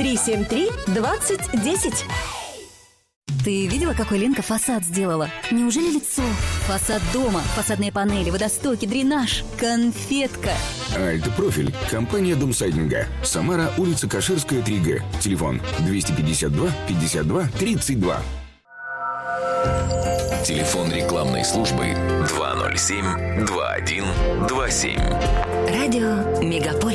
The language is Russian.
373-2010. Ты видела, какой Ленка фасад сделала? Неужели лицо? Фасад дома, фасадные панели, водостоки, дренаж. Конфетка. Альтпрофиль. Компания Домсайдинга. Самара, улица Каширская, 3Г. Телефон 252 52 32. Телефон рекламной службы 207 21 27. Радио Мегаполис.